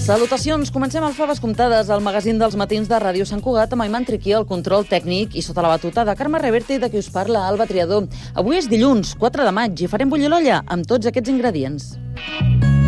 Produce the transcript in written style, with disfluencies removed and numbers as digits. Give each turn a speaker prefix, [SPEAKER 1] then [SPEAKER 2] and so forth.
[SPEAKER 1] Salutacions, comencem al Faves Comptades, el magazín dels matins de Ràdio Sant Cugat, amb Ayman Triquí, el control tècnic, i sota la batuta de Carme Reverte i de qui us parla, Alba Triador. Avui és dilluns, 4 de maig, i farem bullir l'olla amb tots aquests ingredients.